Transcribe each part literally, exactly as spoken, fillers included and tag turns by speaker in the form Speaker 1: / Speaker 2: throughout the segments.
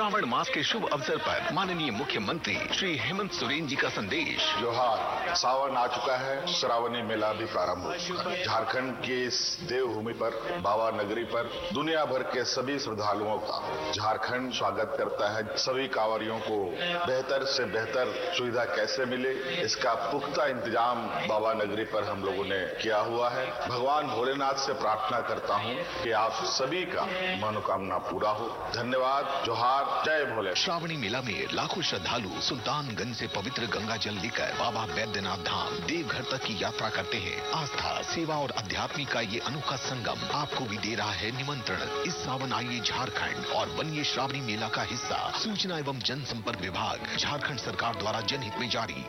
Speaker 1: श्रावण मास के शुभ अवसर पर माननीय मुख्यमंत्री श्री हेमंत सोरेन जी का संदेश।
Speaker 2: जोहार, सावन आ चुका है, श्रावणी मेला भी प्रारंभ हो चुका है। झारखंड के इस देवभूमि पर, बाबा नगरी पर दुनिया भर के सभी श्रद्धालुओं का झारखंड स्वागत करता है। सभी कांवरियों को बेहतर से बेहतर सुविधा कैसे मिले, इसका पुख्ता इंतजाम बाबा नगरी पर हम लोगों ने किया हुआ है। भगवान भोलेनाथ से प्रार्थना करता हूँ कि आप सभी का मनोकामना पूरा हो। धन्यवाद। जोहार, जय भोले।
Speaker 1: श्रावणी मेला में लाखों श्रद्धालु सुल्तानगंज से पवित्र गंगा जल लेकर बाबा बैद्यनाथ धाम देवघर तक की यात्रा करते हैं। आस्था, सेवा और अध्यात्म का ये अनोखा संगम आपको भी दे रहा है निमंत्रण। इस सावन आइए झारखंड और बनिए श्रावणी मेला का हिस्सा। सूचना एवं जनसंपर्क विभाग, झारखंड सरकार द्वारा जनहित में जारी।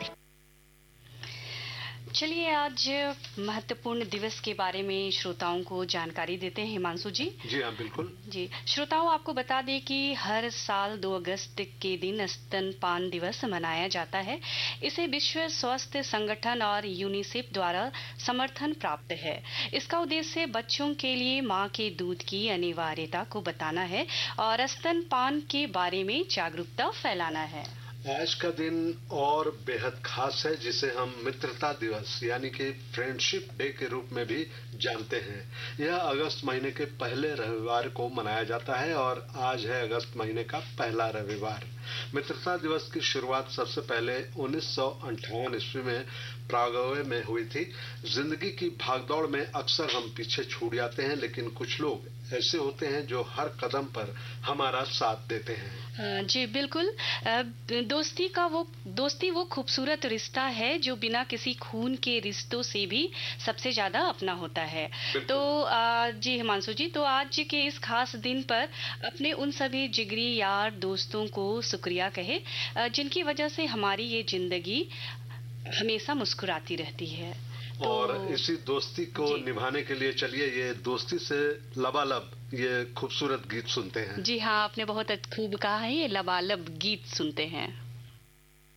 Speaker 3: चलिए आज महत्वपूर्ण दिवस के बारे में श्रोताओं को जानकारी देते हैं हिमांशु जी।
Speaker 4: जी हाँ, बिल्कुल
Speaker 3: जी। श्रोताओं, आपको बता दें कि हर साल दो अगस्त के दिन स्तनपान दिवस मनाया जाता है। इसे विश्व स्वास्थ्य संगठन और यूनिसेफ द्वारा समर्थन प्राप्त है। इसका उद्देश्य बच्चों के लिए मां के दूध की अनिवार्यता को बताना है और स्तनपान के बारे में जागरूकता फैलाना है।
Speaker 4: आज का दिन और बेहद खास है, जिसे हम मित्रता दिवस यानी कि फ्रेंडशिप डे के रूप में भी जानते हैं। यह अगस्त महीने के पहले रविवार को मनाया जाता है और आज है अगस्त महीने का पहला रविवार। मित्रता दिवस की शुरुआत सबसे पहले उन्नीस सौ अंठावन ईस्वी में प्रागवे में हुई थी। जिंदगी की भागदौड़ में अक्सर हम पीछे छूट जाते हैं, लेकिन कुछ लोग ऐसे होते हैं जो हर कदम पर हमारा साथ देते हैं।
Speaker 3: जी बिल्कुल। दोस्ती का वो दोस्ती वो खूबसूरत रिश्ता है जो बिना किसी खून के रिश्तों से भी सबसे ज्यादा अपना होता है। तो जी हिमांशु जी, तो आज के इस खास दिन पर अपने उन सभी जिगरी यार दोस्तों को शुक्रिया कहे जिनकी वजह से हमारी ये जिंदगी हमेशा मुस्कुराती रहती है।
Speaker 4: तो और इसी दोस्ती को निभाने के लिए चलिए ये दोस्ती से लबालब ये खूबसूरत गीत सुनते हैं।
Speaker 3: जी हाँ, आपने बहुत खूब कहा है, ये लबालब गीत सुनते हैं।